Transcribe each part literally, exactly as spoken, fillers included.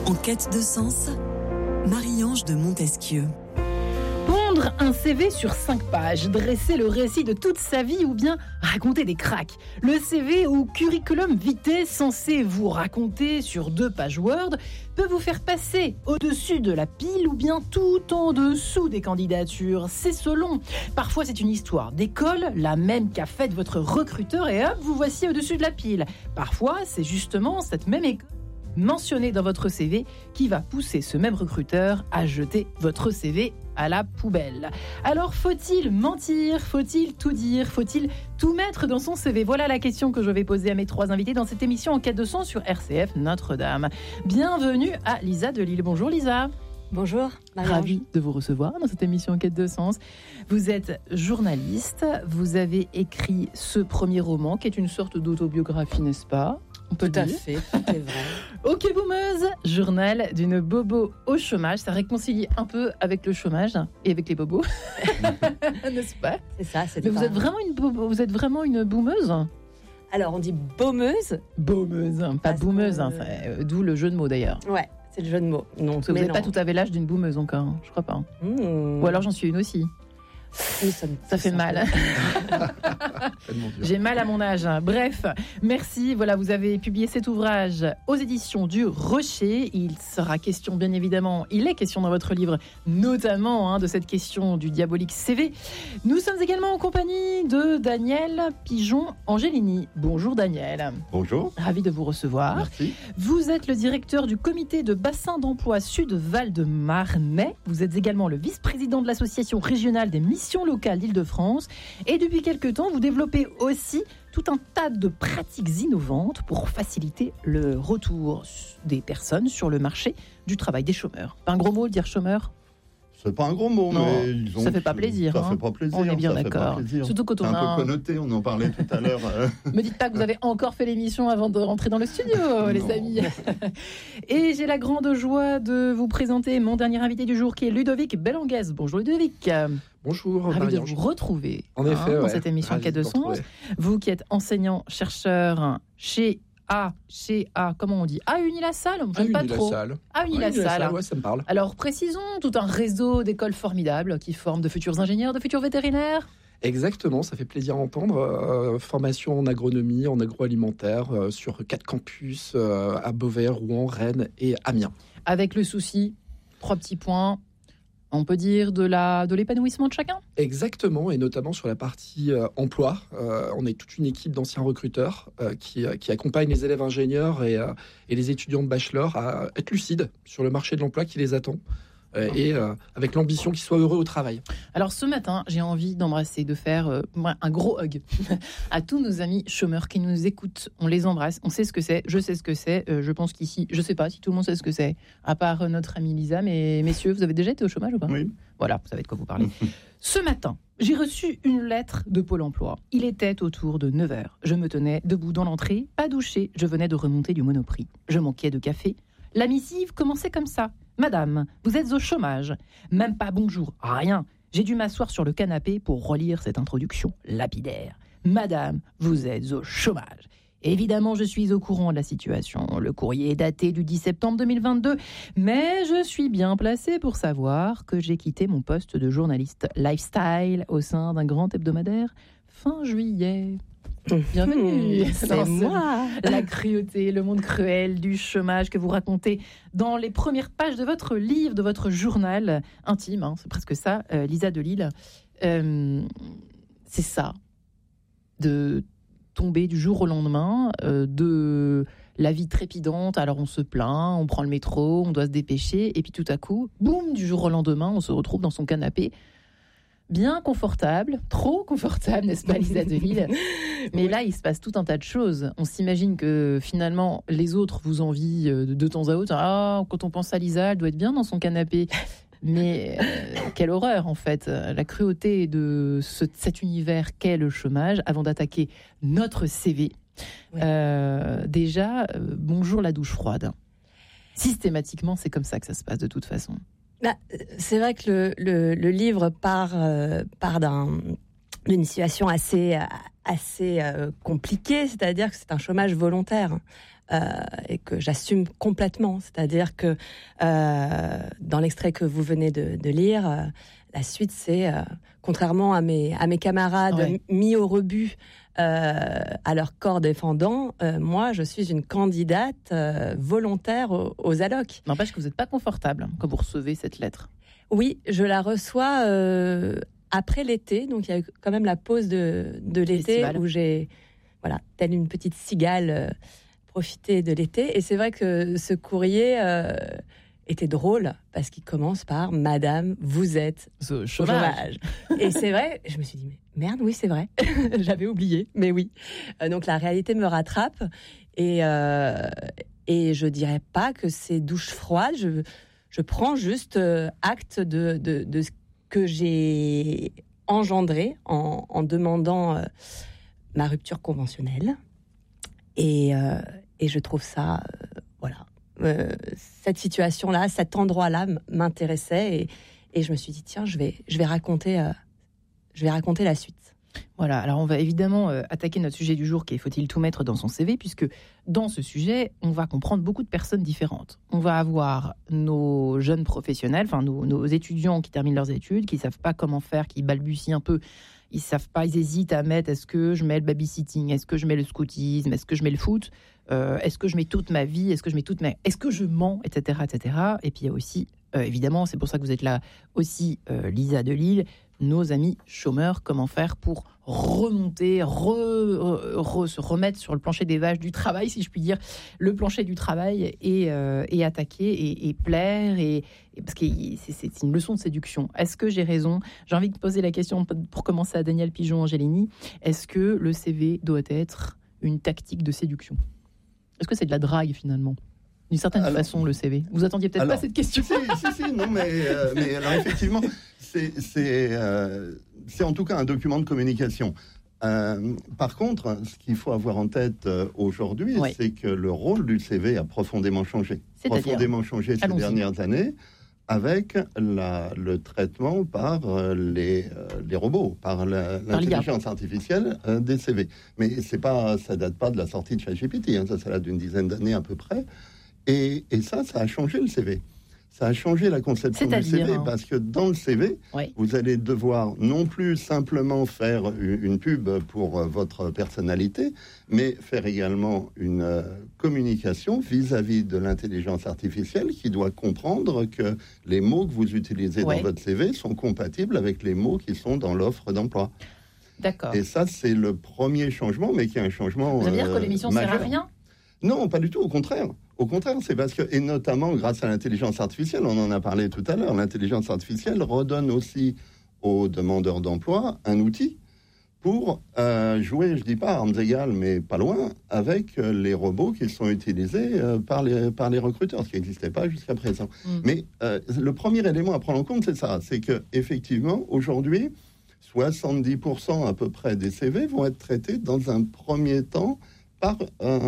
En quête de sens, Marie-Ange de Montesquieu. Pondre un C V sur cinq pages, dresser le récit de toute sa vie ou bien raconter des cracks. Le C V ou curriculum vitae censé vous raconter sur deux pages Word peut vous faire passer au-dessus de la pile ou bien tout en dessous des candidatures. C'est selon. Parfois c'est une histoire d'école, la même qu'a faite votre recruteur et hop, vous voici au-dessus de la pile. Parfois c'est justement cette même école mentionné dans votre C V qui va pousser ce même recruteur à jeter votre C V à la poubelle. Alors faut-il mentir ? Faut-il tout dire ? Faut-il tout mettre dans son C V ? Voilà la question que je vais poser à mes trois invités dans cette émission En quête de sens sur R C F Notre-Dame. Bienvenue à Lisa Delille. Bonjour Lisa. Bonjour, Marie-Ange. Ravie de vous recevoir dans cette émission En quête de sens. Vous êtes journaliste, vous avez écrit ce premier roman qui est une sorte d'autobiographie, n'est-ce pas ? On peut Tout à dire. fait, tout est vrai. Ok Boomeuse, journal d'une bobo au chômage. Ça réconcilie un peu avec le chômage et avec les bobos, n'est-ce pas ? C'est ça, c'est Mais pas... vous êtes vraiment une bobo, vous êtes vraiment une boomeuse ? Alors, on dit baumeuse. Boomeuse, pas Parce boomeuse, que- hein, c'est- euh, d'où le jeu de mots d'ailleurs. Ouais, c'est le jeu de mots. Non, Parce que vous mais n'êtes pas non. tout à fait l'âge d'une boomeuse encore, hein, je crois pas. Mmh. Ou alors j'en suis une aussi. Nous sommes Ça tous fait mal. Tellement dur. J'ai mal à mon âge. Bref, merci. Voilà, vous avez publié cet ouvrage aux éditions du Rocher. Il sera question, bien évidemment, il est question dans votre livre, notamment hein, de cette question du diabolique C V. Nous sommes également en compagnie de Daniel Pigeon-Angelini. Bonjour Daniel. Bonjour. Ravi de vous recevoir. Merci. Vous êtes le directeur du comité de bassin d'emploi Sud-Val-de-Marnais. Vous êtes également le vice-président de l'association régionale des missions locales d'Île-de-France. Et depuis quelques temps, vous développez aussi tout un tas de pratiques innovantes pour faciliter le retour des personnes sur le marché du travail des chômeurs. Pas un gros mot de dire chômeur ? C'est pas un gros mot, Non, mais ils ont, ça fait pas plaisir, Ça hein. fait pas plaisir. On est bien ça fait pas d'accord. plaisir. Surtout quand C'est on un a un- peu connoté, on en parlait tout à l'heure. euh. Me dites pas que vous avez encore fait l'émission avant de rentrer dans le studio, les Non. amis. Et j'ai la grande joie de vous présenter mon dernier invité du jour qui est Ludovic Bellanguez. Bonjour Ludovic. Bonjour, Ravi de Marie-Ange. vous retrouver En hein, effet, dans ouais. cette émission Ravi Quai de de vous Sens. retrouver. Vous qui êtes enseignant-chercheur chez A, chez A, comment on dit A Unilassal, Ah, j'aime pas trop. Unilassal. A Ah, Unilassal. Unilassal, ouais, ça me parle. Alors précisons, tout un réseau d'écoles formidables qui forment de futurs ingénieurs, de futurs vétérinaires. Exactement, ça fait plaisir à entendre. Euh, formation en agronomie, en agroalimentaire, euh, sur quatre campus, euh, à Beauvais, Rouen, Rennes et Amiens. Avec le souci, trois petits points, on peut dire de la de l'épanouissement de chacun. Exactement, et notamment sur la partie euh, emploi. Euh, on est toute une équipe d'anciens recruteurs euh, qui, euh, qui accompagnent les élèves ingénieurs et, euh, et les étudiants de bachelor à être lucides sur le marché de l'emploi qui les attend. euh, Et euh, avec l'ambition qu'ils soient heureux au travail. Alors ce matin, j'ai envie d'embrasser, de faire euh, moi, un gros hug à tous nos amis chômeurs qui nous écoutent. On les embrasse, on sait ce que c'est, je sais ce que c'est. Euh, je pense qu'ici, je sais pas si tout le monde sait ce que c'est, à part euh, notre amie Lisa. Mais messieurs, vous avez déjà été au chômage ou pas ? Oui. Voilà, vous savez de quoi vous parlez. Ce matin, j'ai reçu une lettre de Pôle emploi. Il était autour de neuf heures. Je me tenais debout dans l'entrée, pas douché. Je venais de remonter du Monoprix. Je manquais de café. La missive commençait comme ça. Madame, vous êtes au chômage. Même pas bonjour, rien. J'ai dû m'asseoir sur le canapé pour relire cette introduction lapidaire. Madame, vous êtes au chômage. Évidemment, je suis au courant de la situation. Le courrier est daté du dix septembre deux mille vingt-deux, mais je suis bien placé pour savoir que j'ai quitté mon poste de journaliste lifestyle au sein d'un grand hebdomadaire fin juillet. Bienvenue Mmh, c'est dans ce- moi. la cruauté, le monde cruel du chômage que vous racontez dans les premières pages de votre livre, de votre journal intime, hein, c'est presque ça, euh, Lisa Delille. Euh, c'est ça, de tomber du jour au lendemain, euh, de la vie trépidante, alors on se plaint, on prend le métro, on doit se dépêcher, et puis tout à coup, boum, du jour au lendemain, on se retrouve dans son canapé, bien confortable, trop confortable, n'est-ce pas Lisa Delille ? Mais Oui. là, il se passe tout un tas de choses. On s'imagine que finalement, les autres vous envient euh, de, de temps à autre. Ah, quand on pense à Lisa, elle doit être bien dans son canapé. Mais euh, quelle horreur en fait, la cruauté de ce, cet univers qu'est le chômage. Avant d'attaquer notre C V, Oui. euh, déjà, euh, bonjour la douche froide. Systématiquement, c'est comme ça que ça se passe de toute façon. Bah, c'est vrai que le, le, le livre part, euh, part d'un, d'une situation assez, assez euh, compliquée, c'est-à-dire que c'est un chômage volontaire. euh, et que j'assume complètement. C'est-à-dire que euh, dans l'extrait que vous venez de, de lire, euh, la suite, c'est, euh, contrairement à mes, à mes camarades ouais. mis au rebut euh, à leur corps défendant, euh, moi, je suis une candidate euh, volontaire aux, aux allocs. N'empêche que vous n'êtes pas confortable quand vous recevez cette lettre. Oui, je la reçois euh, après l'été, donc il y a eu quand même la pause de, de l'été Festival. Où j'ai, voilà, telle une petite cigale, euh, profité de l'été. Et c'est vrai que ce courrier euh, était drôle parce qu'il commence par « Madame, vous êtes au chômage ». Et c'est vrai, je me suis dit « Merde, oui, c'est vrai, j'avais oublié, mais oui ». Euh, donc la réalité me rattrape et, euh, et je dirais pas que c'est douche froide, je... Je prends juste euh, acte de, de, de ce que j'ai engendré en, en demandant euh, ma rupture conventionnelle. Et, euh, et je trouve ça, euh, voilà, euh, cette situation-là, cet endroit-là m'intéressait. Et, et je me suis dit, tiens, je vais, je vais, raconter, euh, je vais raconter la suite. Voilà, alors on va évidemment euh, attaquer notre sujet du jour qui est « Faut-il tout mettre dans son C V ?» puisque dans ce sujet, on va comprendre beaucoup de personnes différentes. On va avoir nos jeunes professionnels, enfin nos, nos étudiants qui terminent leurs études, qui ne savent pas comment faire, qui balbutient un peu, ils savent pas, ils hésitent à mettre, est-ce que je mets le babysitting, est-ce que je mets le scoutisme, est-ce que je mets le foot, euh, est-ce que je mets toute ma vie, est-ce que je mets toute ma... Est-ce que je mens, et cetera, et cetera. Et puis il y a aussi, euh, évidemment, c'est pour ça que vous êtes là aussi, euh, Lisa de Lille, nos amis chômeurs, comment faire pour remonter, re, re, se remettre sur le plancher des vaches du travail, si je puis dire, le plancher du travail et, euh, et attaquer et, et plaire, et, et parce que c'est, c'est une leçon de séduction. Est-ce que j'ai raison ? J'ai envie de poser la question pour commencer à Daniel Pigeon-Angelini. Est-ce que le C V doit être une tactique de séduction ? Est-ce que c'est de la drague finalement ? D'une certaine alors, façon, le C V. Vous attendiez peut-être alors, pas cette question. Si, si, si, non, mais, euh, mais alors effectivement, c'est, c'est, euh, c'est en tout cas un document de communication. Euh, par contre, ce qu'il faut avoir en tête euh, aujourd'hui, oui. c'est que le rôle du C V a profondément changé. C'est-à-dire, profondément changé ces allons-y. dernières années, avec la, le traitement par euh, les, euh, les robots, par, la, par l'intelligence artificielle euh, des C V. Mais c'est pas, ça date pas de la sortie de ChatGPT, hein, ça, ça date d'une dizaine d'années à peu près. Et, et ça, ça a changé le C V. Ça a changé la conception du C V, hein. Parce que dans le C V, oui. vous allez devoir non plus simplement faire une pub pour votre personnalité, mais faire également une euh, communication vis-à-vis de l'intelligence artificielle qui doit comprendre que les mots que vous utilisez oui. dans votre C V sont compatibles avec les mots qui sont dans l'offre d'emploi. D'accord. Et ça, c'est le premier changement, mais qui est un changement Vous allez dire euh, que l'émission majeur. sert à rien ? Non, pas du tout, au contraire. Au contraire, c'est parce que, et notamment grâce à l'intelligence artificielle, on en a parlé tout à l'heure, l'intelligence artificielle redonne aussi aux demandeurs d'emploi un outil pour euh, jouer, je dis pas à armes égales, mais pas loin, avec euh, les robots qui sont utilisés euh, par, les, par les recruteurs, ce qui n'existait pas jusqu'à présent. Mmh. Mais euh, le premier élément à prendre en compte, c'est ça, c'est qu'effectivement, aujourd'hui, soixante-dix pour cent à peu près des C V vont être traités dans un premier temps par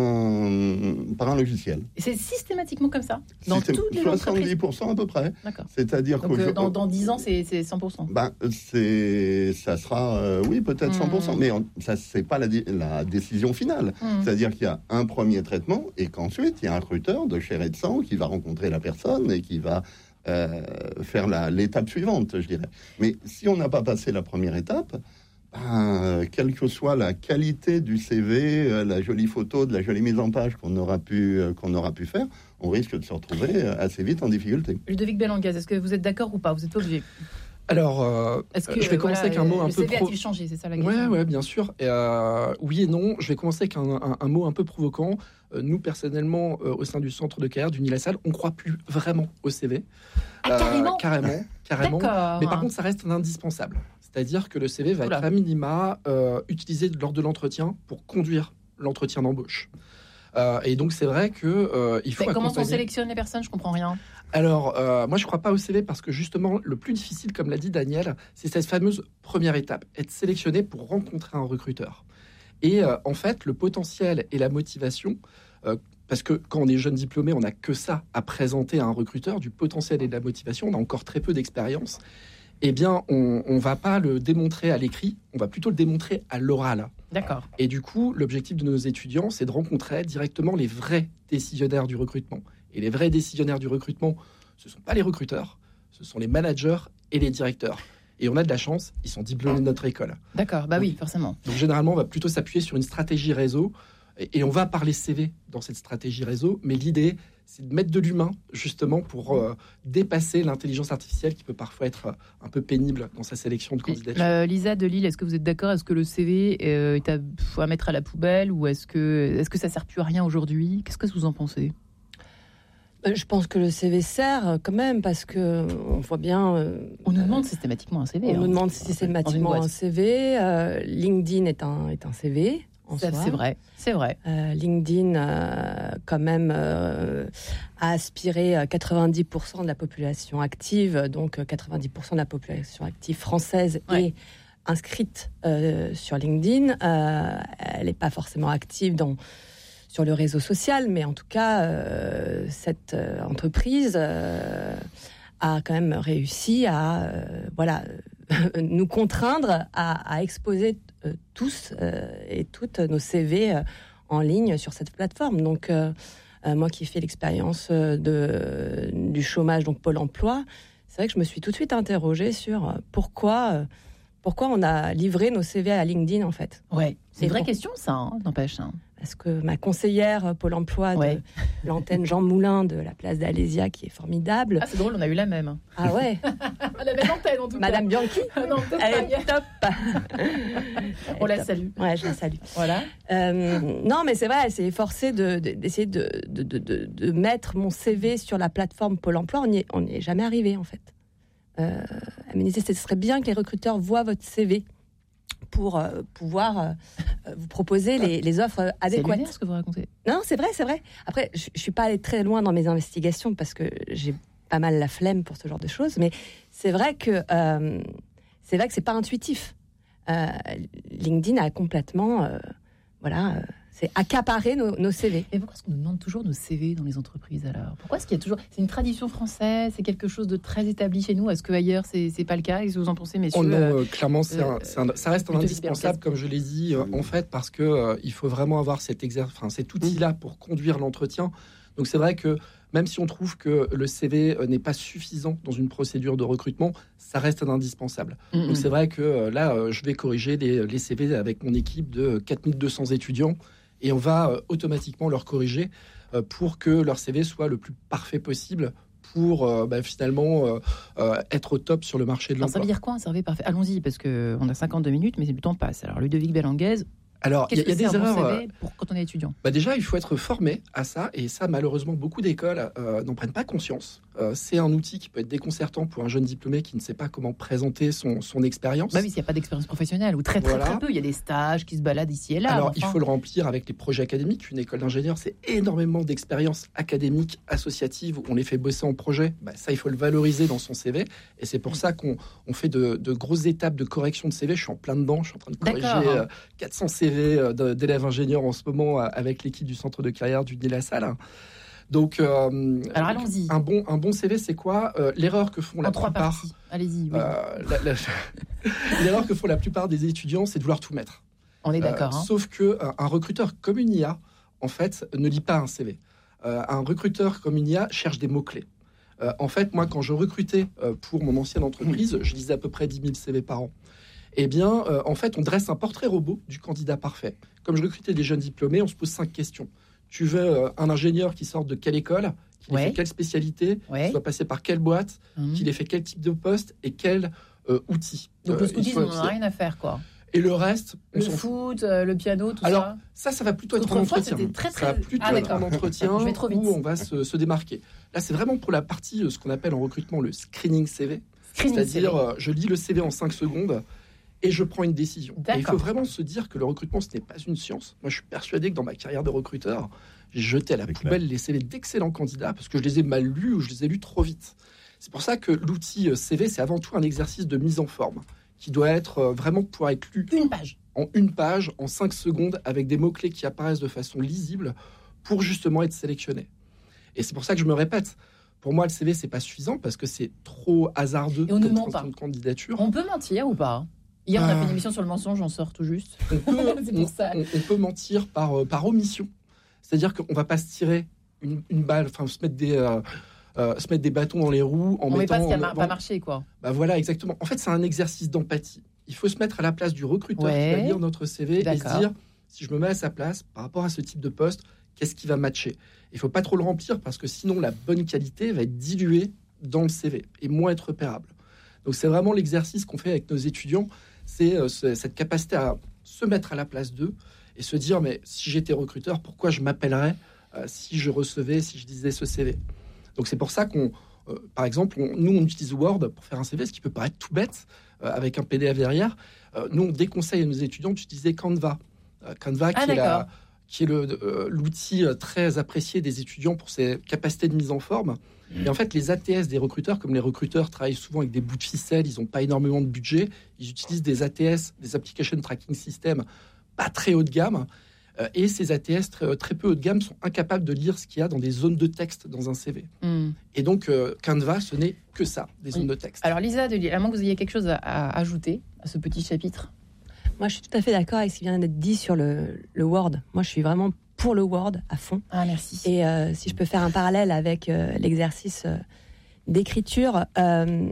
un, par un logiciel. Et c'est systématiquement comme ça dans Systém- toutes les soixante-dix pour cent à peu près. D'accord. C'est-à-dire que euh, dans, je... dans dix ans, c'est, c'est cent pour cent. Ben, c'est, ça sera, euh, oui, peut-être cent pour cent, mmh. mais on, ça, c'est pas la, la décision finale. Mmh. C'est-à-dire qu'il y a un premier traitement et qu'ensuite, il y a un recruteur de chair et de sang qui va rencontrer la personne et qui va euh, faire la, l'étape suivante, je dirais. Mais si on n'a pas passé la première étape, Ben, quelle que soit la qualité du C V, euh, la jolie photo, de la jolie mise en page qu'on aura pu, euh, qu'on aura pu faire, on risque de se retrouver euh, assez vite en difficulté. Ludovic Bellangaz, est-ce que vous êtes d'accord ou pas ? Vous êtes pas obligé. Alors, euh, est-ce que, je vais commencer voilà, avec un mot un peu... Le C V a-t-il changé ? C'est ça la question. Ouais, ouais, bien sûr. Et euh, oui et non. Je vais commencer avec un, un, un mot un peu provoquant. Euh, nous, personnellement, euh, au sein du centre de carrière du Nil-la-Salle, on ne croit plus vraiment au C V. Ah, euh, carrément Carrément, carrément. D'accord. Mais par contre, ça reste un indispensable. C'est-à-dire que le C V va Oula. être à minima euh, utilisé lors de l'entretien pour conduire l'entretien d'embauche. Euh, et donc, c'est vrai que euh, il faut Mais accompagner... Comment on sélectionne les personnes ? Je comprends rien. Alors, euh, moi, je ne crois pas au C V parce que justement, le plus difficile, comme l'a dit Daniel, c'est cette fameuse première étape, être sélectionné pour rencontrer un recruteur. Et euh, en fait, le potentiel et la motivation, euh, parce que quand on est jeune diplômé, on n'a que ça à présenter à un recruteur, du potentiel et de la motivation, on a encore très peu d'expérience. eh bien, on ne va pas le démontrer à l'écrit, on va plutôt le démontrer à l'oral. D'accord. Et du coup, l'objectif de nos étudiants, c'est de rencontrer directement les vrais décisionnaires du recrutement. Et les vrais décisionnaires du recrutement, ce ne sont pas les recruteurs, ce sont les managers et les directeurs. Et on a de la chance, ils sont diplômés de notre école. D'accord, bah donc, oui, forcément. Donc généralement, on va plutôt s'appuyer sur une stratégie réseau, et, et on va parler C V dans cette stratégie réseau, mais l'idée, c'est de mettre de l'humain, justement, pour euh, dépasser l'intelligence artificielle qui peut parfois être euh, un peu pénible dans sa sélection de candidatures. Euh, Lisa de Lille, est-ce que vous êtes d'accord ? Est-ce que le C V euh, est à, à mettre à la poubelle, ou est-ce que, est-ce que ça ne sert plus à rien aujourd'hui ? Qu'est-ce que vous en pensez ? Je pense que le C V sert quand même, parce que on voit bien. Euh, on nous demande systématiquement un C V. On hein, nous demande systématiquement un C V. Euh, LinkedIn est un, est un C V. Ça, c'est vrai, c'est vrai. Euh, LinkedIn, euh, quand même, euh, a aspiré quatre-vingt-dix pour cent de la population active, donc quatre-vingt-dix pour cent de la population active française ouais. est inscrite euh, sur LinkedIn. Euh, elle n'est pas forcément active dans, sur le réseau social, mais en tout cas, euh, cette euh, entreprise euh, a quand même réussi à euh, voilà, nous contraindre à, à exposer euh, tous euh, et toutes nos C V euh, en ligne sur cette plateforme. Donc, euh, euh, moi qui ai fait l'expérience de, du chômage, donc Pôle emploi, c'est vrai que je me suis tout de suite interrogée sur pourquoi, euh, pourquoi on a livré nos C V à LinkedIn, en fait. Ouais, c'est une vraie question, ça, hein, n'empêche. Hein. Parce que ma conseillère Pôle emploi de ouais. l'antenne Jean Moulin de la place d'Alésia, qui est formidable. Ah, c'est drôle, on a eu la même. Ah ouais. La même antenne, en tout cas. Madame Bianchi. Ah non, elle est top. On la salue. Ouais, je la salue. Voilà. Euh, non, mais c'est vrai, elle s'est efforcée de, de, d'essayer de, de, de, de, de mettre mon C V sur la plateforme Pôle emploi. On n'y est jamais arrivé, en fait. Euh, elle me disait, ce serait bien que les recruteurs voient votre C V pour euh, pouvoir euh, vous proposer les, les offres adéquates. C'est lunaire, ce que vous racontez. Non, c'est vrai, c'est vrai. Après, je ne suis pas allée très loin dans mes investigations parce que j'ai pas mal la flemme pour ce genre de choses, mais c'est vrai que euh, c'est vrai que c'est pas intuitif. Euh, LinkedIn a complètement, euh, voilà, euh, c'est accaparé nos, nos C V. Et pourquoi est-ce qu'on nous demande toujours nos C V dans les entreprises alors ? Pourquoi est-ce qu'il y a toujours... C'est une tradition française, c'est quelque chose de très établi chez nous. Est-ce que ailleurs c'est, c'est pas le cas ? Qu'est-ce que vous en pensez, messieurs ? Oh non, euh, clairement, c'est un, c'est un, ça reste un indispensable, comme je l'ai dit, euh, en fait, parce que euh, il faut vraiment avoir cet exer... enfin, cet outil-là pour conduire l'entretien. Donc c'est vrai que même si on trouve que le C V n'est pas suffisant dans une procédure de recrutement, ça reste un indispensable. Mm-hmm. Donc c'est vrai que euh, là, euh, je vais corriger les, les C V avec mon équipe de quatre mille deux cents étudiants. Et on va euh, automatiquement leur corriger euh, pour que leur C V soit le plus parfait possible pour euh, bah, finalement euh, euh, être au top sur le marché de l'emploi. Alors ça veut dire quoi un C V parfait ? Allons-y, parce qu'on a cinquante-deux minutes, mais le temps passe. Alors Ludovic Bellanguez, alors il y a, y a des erreurs. Bon C V pour quand on est étudiant. Bah déjà, il faut être formé à ça, et ça, malheureusement, beaucoup d'écoles euh, n'en prennent pas conscience. Euh, c'est un outil qui peut être déconcertant pour un jeune diplômé qui ne sait pas comment présenter son, son expérience. Bah oui, s'il n'y a pas d'expérience professionnelle, ou très très, voilà. très peu, il y a des stages qui se baladent ici et là. Alors, enfin. il faut le remplir avec les projets académiques. Une école d'ingénieur, c'est énormément d'expériences académiques, associatives, où on les fait bosser en projet. Bah, ça, il faut le valoriser dans son C V, et c'est pour ça qu'on on fait de, de grosses étapes de correction de C V. Je suis en plein dedans, je suis en train de corriger euh, quatre cents C V euh, d'élèves ingénieurs en ce moment, euh, avec l'équipe du centre de carrière du Nid-la-Salle. Donc, euh, alors allons-y. Un bon, un bon C V, c'est quoi ? euh, L'erreur que font en la trois plupart. Parties. Allez-y. Oui. Euh, la, la, l'erreur que font la plupart des étudiants, c'est de vouloir tout mettre. On est d'accord. Euh, hein. Sauf que un, un recruteur comme une I A, en fait, ne lit pas un C V. Euh, un recruteur comme une I A cherche des mots clés. Euh, en fait, moi, quand je recrutais euh, pour mon ancienne entreprise, mmh. je lisais à peu près dix mille C V par an. Eh bien, euh, en fait, on dresse un portrait robot du candidat parfait. Comme je recrutais des jeunes diplômés, on se pose cinq questions. Tu veux euh, un ingénieur qui sort de quelle école, qui ouais. ait fait quelle spécialité, ouais. qui soit passé par quelle boîte, mmh. qu'il ait fait quel type de poste et quel euh, outil. Donc euh, le scoutisme, on n'a rien à faire, quoi. Et le reste, on le s'en foot, euh, le piano, tout Alors, ça. ça, ça va plutôt être un entretien. Très, très... Ça va plutôt ah, être un entretien où on va se, se démarquer. Là, c'est vraiment pour la partie, euh, ce qu'on appelle en recrutement le screening C V. Screening C'est-à-dire, C V. Euh, je lis le C V en cinq secondes et je prends une décision. Et il faut vraiment se dire que le recrutement, ce n'est pas une science. Moi, je suis persuadé que dans ma carrière de recruteur, j'ai jeté à la poubelle les C V d'excellents candidats parce que je les ai mal lus ou je les ai lus trop vite. C'est pour ça que l'outil C V, c'est avant tout un exercice de mise en forme qui doit être vraiment pouvoir être lu une page. en une page, en cinq secondes, avec des mots-clés qui apparaissent de façon lisible pour justement être sélectionné. Et c'est pour ça que je me répète, pour moi, le C V, c'est pas suffisant parce que c'est trop hasardeux. Et on ne ment pas. De candidature. On peut mentir ou pas? Hier, on a fait une émission sur le mensonge, j'en sors tout juste. On peut, c'est pour ça. On, on peut mentir par, par omission. C'est-à-dire qu'on va pas se tirer une, une balle, enfin se mettre des... Euh, Euh, se mettre des bâtons dans les roues en on mettant... met pas ce qui n'a en... pas marché, quoi. Bah voilà, exactement. En fait, c'est un exercice d'empathie. Il faut se mettre à la place du recruteur ouais. qui va lire notre C V D'accord. et se dire, si je me mets à sa place, par rapport à ce type de poste, qu'est-ce qui va matcher? Il ne faut pas trop le remplir parce que sinon, la bonne qualité va être diluée dans le C V et moins être repérable. Donc, c'est vraiment l'exercice qu'on fait avec nos étudiants. C'est euh, cette capacité à se mettre à la place d'eux et se dire, mais si j'étais recruteur, pourquoi je m'appellerais euh, si je recevais, si je disais ce C V? Donc, c'est pour ça qu'on Euh, par exemple, on, nous, on utilise Word pour faire un C V, ce qui peut paraître tout bête, euh, avec un P D F derrière. Euh, nous, on déconseille à nos étudiants d'utiliser Canva. Euh, Canva, qui, ah, est la, qui est le, euh, l'outil très apprécié des étudiants pour ses capacités de mise en forme. Mmh. Et en fait, les A T S des recruteurs, comme les recruteurs travaillent souvent avec des bouts de ficelle, ils n'ont pas énormément de budget, ils utilisent des A T S, des Application Tracking System, pas très haut de gamme. Et ces A T S très, très peu haut de gamme sont incapables de lire ce qu'il y a dans des zones de texte dans un C V. Mm. Et donc, euh, Canva, ce n'est que ça, des zones oui. de texte. Alors, Lisa, à moins que vous ayez quelque chose à, à ajouter à ce petit chapitre. Moi, je suis tout à fait d'accord avec ce qui vient d'être dit sur le, le Word. Moi, je suis vraiment pour le Word à fond. Ah, merci. Et euh, si je peux faire un parallèle avec euh, l'exercice euh, d'écriture, euh,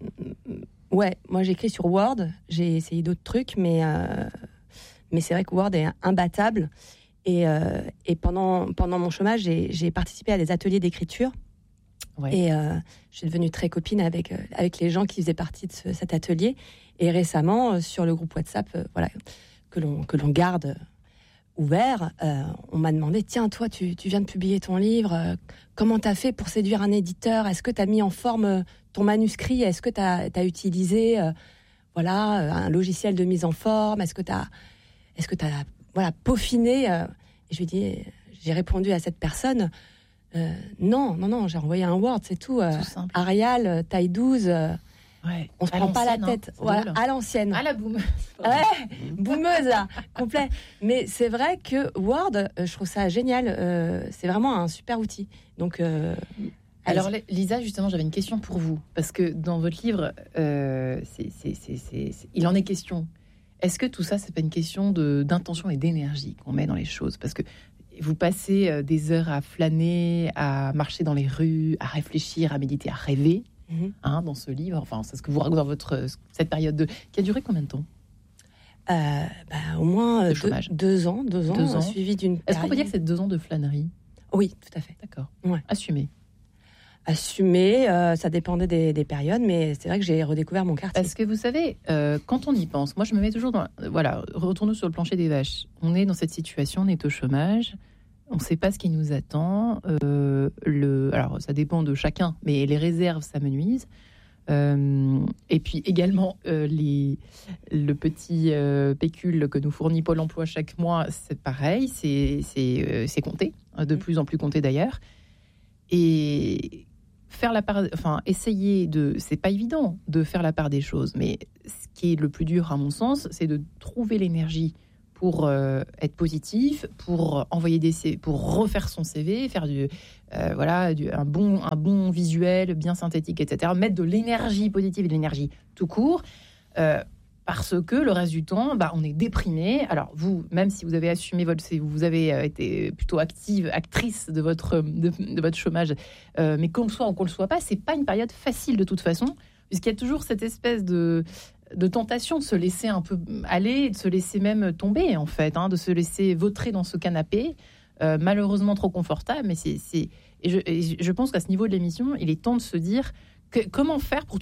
ouais, moi, j'écris sur Word. J'ai essayé d'autres trucs, mais... Euh, Mais c'est vrai que Word est imbattable. Et, euh, et pendant, pendant mon chômage, j'ai, j'ai participé à des ateliers d'écriture. Ouais. Et euh, je suis devenue très copine avec, euh, avec les gens qui faisaient partie de ce, cet atelier. Et récemment, euh, sur le groupe WhatsApp, euh, voilà, que l'on, que l'on garde ouvert, euh, on m'a demandé, tiens, toi, tu, tu viens de publier ton livre. Euh, comment tu as fait pour séduire un éditeur? Est-ce que tu as mis en forme ton manuscrit? Est-ce que tu as utilisé euh, voilà, un logiciel de mise en forme? Est-ce que tu as... Est-ce que tu as voilà, peaufiné euh, Et je lui ai dit, j'ai répondu à cette personne, euh, non, non, non, j'ai envoyé un Word, c'est tout. Euh, tout Arial, taille douze, euh, ouais. on se prend pas la tête. Hein, voilà, à l'ancienne. À la boumeuse. Ouais, boumeuse, là, complet. Mais c'est vrai que Word, euh, je trouve ça génial. Euh, c'est vraiment un super outil. Donc, euh, alors, Lisa, justement, j'avais une question pour vous. Parce que dans votre livre, euh, c'est, c'est, c'est, c'est, c'est, il en est question. Est-ce que tout ça, c'est pas une question de, d'intention et d'énergie qu'on met dans les choses? Parce que vous passez des heures à flâner, à marcher dans les rues, à réfléchir, à méditer, à rêver, mm-hmm. hein, dans ce livre. Enfin, c'est ce que vous racontez dans votre, cette période de, qui a duré combien de temps? euh, bah, Au moins deux, deux ans, deux ans, deux ans. Suivi d'une Est-ce qu'on peut dire que c'est deux ans de flânerie? Oui, tout à fait. D'accord. Ouais. Assumé. Assumé, euh, ça dépendait des, des périodes, mais c'est vrai que j'ai redécouvert mon quartier. Parce que vous savez, euh, quand on y pense, moi je me mets toujours dans... Voilà, retournons sur le plancher des vaches. On est dans cette situation, on est au chômage, on ne sait pas ce qui nous attend. Euh, le, alors, ça dépend de chacun, mais les réserves, ça me nuise. Euh, et puis également, euh, les, le petit euh, pécule que nous fournit Pôle emploi chaque mois, c'est pareil, c'est, c'est, euh, c'est compté, de plus en plus compté d'ailleurs. Et... faire la part, enfin, essayer de, c'est pas évident de faire la part des choses, mais ce qui est le plus dur à mon sens, c'est de trouver l'énergie pour euh, être positif, pour envoyer des, pour refaire son C V, faire du, euh, voilà, du, un bon, un bon visuel bien synthétique, et cetera. Mettre de l'énergie positive et de l'énergie tout court. Euh, Parce que le reste du temps, bah, on est déprimé. Alors vous, même si vous avez assumé votre, si vous avez été plutôt active, actrice de votre de, de votre chômage, euh, mais qu'on le soit ou qu'on le soit pas, c'est pas une période facile de toute façon, puisqu'il y a toujours cette espèce de de tentation de se laisser un peu aller, de se laisser même tomber en fait, hein, de se laisser vautrer dans ce canapé, euh, malheureusement trop confortable. Mais c'est, c'est... Et je, et je pense qu'à ce niveau de l'émission, il est temps de se dire que, comment faire pour